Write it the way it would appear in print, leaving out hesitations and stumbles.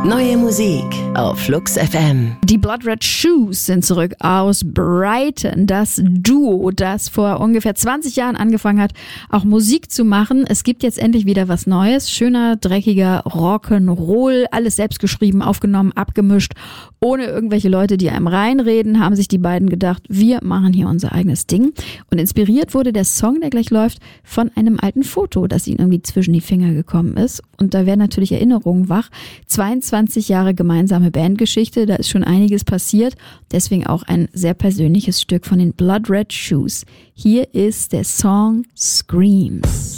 Neue Musik auf Flux FM. Die Blood Red Shoes sind zurück aus Brighton. Das Duo, das vor ungefähr 20 Jahren angefangen hat, auch Musik zu machen. Es gibt jetzt endlich wieder was Neues. Schöner, dreckiger Rock'n'Roll. Alles selbst geschrieben, aufgenommen, abgemischt. Ohne irgendwelche Leute, die einem reinreden, haben sich die beiden gedacht, wir machen hier unser eigenes Ding. Und inspiriert wurde der Song, der gleich läuft, von einem alten Foto, das ihnen irgendwie zwischen die Finger gekommen ist. Und da werden natürlich Erinnerungen wach. 22 Jahre gemeinsame Bandgeschichte, da ist schon einiges passiert. Deswegen auch ein sehr persönliches Stück von den Blood Red Shoes. Hier ist der Song Screams.